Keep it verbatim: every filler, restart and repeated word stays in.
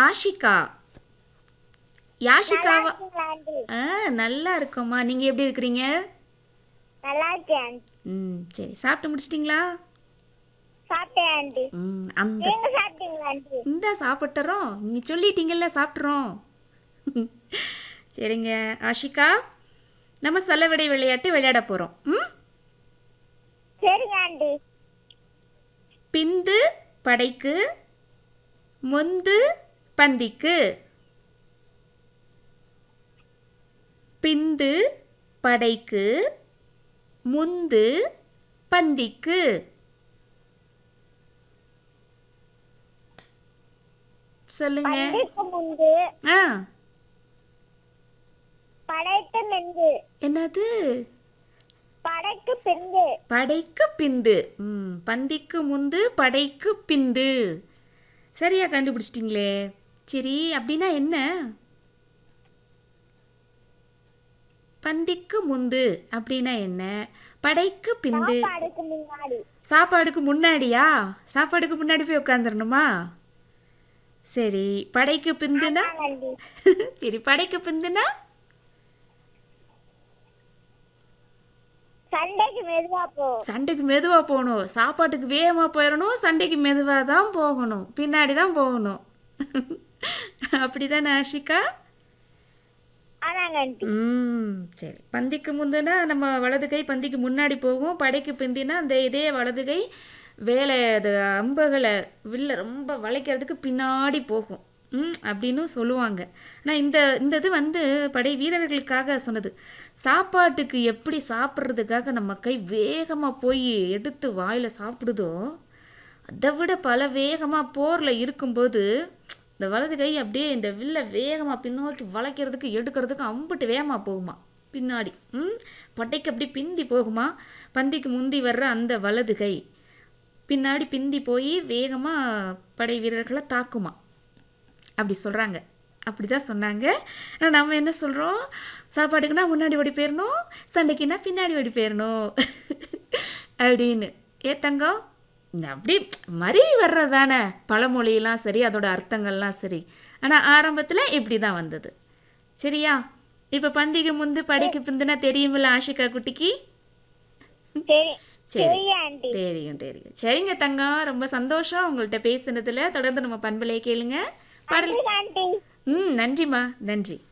ஆஷிகா. யாஷிகாவா? இருக்கீங்களா ஆண்டி? ஆ நல்லா இருக்கோம்மா. நீங்கள் எப்படி இருக்கிறீங்க? நல்லா இருக்கேன் ஆண்டி. ம் சரி, சாப்பிட்டு முடிச்சிட்டிங்களா? சாப்பிட்டேன் ஆண்டி. ம் அந்த நீங்க சாப்பிட்டீங்களா ஆண்டி? இந்த சாப்பிட்றோம், நீங்கள் சொல்லிட்டீங்கல்ல சாப்பிட்றோம். சரிங்க ஆஷிகா, நம்ம சொல்லவிடை விளையாட்டு விளையாட போகிறோம். ம் சரிங்க ஆண்டி. பிந்து படைக்கு முந்து பந்திக்கு. பிந்து படைக்கு முந்து பந்திக்கு. சொல்லுங்க. பந்திக்கு முந்து ஆ படைத்து மெந்து என்னது? படைக்கு பிந்து. படைக்கு பிந்து. ம் பந்திக்கு முந்து படைக்கு பிந்து. சரியா கண்டுபிடிச்சிட்டிங்களே. சரி, அப்படின்னா என்ன? பந்திக்கு முந்து அப்படின்னா என்ன? படைக்கு பிந்து. சாப்பாடுக்கு முன்னாடி. சாப்பாடுக்கு முன்னாடியா? சாப்பாடுக்கு முன்னாடி போய் உட்காந்துடணுமா? சரி, படைக்கு பிந்துனா? ஆமாங்க ஆண்டி. சரி, படைக்கு பிந்துனா? சண்டைக்கு மெதுவா போ. சண்டைக்கு மெதுவாக போகணும். சாப்பாட்டுக்கு வேகமாக போயிடணும், சண்டைக்கு மெதுவாக தான் போகணும், பின்னாடி தான் போகணும். அப்படி தானே ஆஷிகா? ஆமாங்க ஆண்டி. ம் சரி, பந்திக்கு முந்துனா நம்ம வலது கை பந்திக்கு முன்னாடி போகும், படைக்கு பிந்தினா அந்த இதே வலது கை வேலை அது அம்புகளை வில்ல ரொம்ப வளைக்கிறதுக்கு பின்னாடி போகும். ம் அப்படின்னு சொல்லுவாங்க. ஆனால் இந்த இந்த இது வந்து படை வீரர்களுக்காக சொன்னது. சாப்பாட்டுக்கு எப்படி சாப்பிட்றதுக்காக நம்ம கை வேகமாக போய் எடுத்து வாயில் சாப்பிடுதோ, அதை விட பல வேகமாக போரில் இருக்கும்போது இந்த வலது கை அப்படியே இந்த வில்ல வேகமாக பின்னோக்கி வளைக்கிறதுக்கு எடுக்கிறதுக்கு அம்புட்டு வேகமாக போகுமா பின்னாடி. ம் பட்டைக்கு அப்படி பிந்தி போகுமா. பந்திக்கு முந்தி வர்ற அந்த வலது கை பின்னாடி பிந்தி போய் வேகமாக படை வீரர்களை தாக்குமா. அப்படி சொல்கிறாங்க. அப்படி தான் சொன்னாங்க. ஆனால் நம்ம என்ன சொல்கிறோம்? சாப்பாட்டுக்குன்னா முன்னாடி ஓடி போயிடணும், சண்டைக்குன்னா பின்னாடி ஓடி போயிடணும் அப்படின்னு. ஏ தங்கம், இந்த அப்படி மருவி வர்றதானே பழமொழியெல்லாம் சரி, அதோட அர்த்தங்கள்லாம் சரி. ஆனால் ஆரம்பத்தில் இப்படி தான் வந்தது. சரியா? இப்போ பந்திக்கு முந்து படைக்கு பிந்துனா தெரியுமில்ல ஆஷிகா குட்டிக்கு? சரி சரி, சரி ஆண்டி. தெரியும் தெரியும். சரிங்க தங்கம், ரொம்ப சந்தோஷம் உங்கள்கிட்ட பேசுனதுல. தொடர்ந்து நம்ம பண்பலையை கேளுங்க. பாடல். நன்றி ஆண்டி. ம் நன்றிம்மா, நன்றி.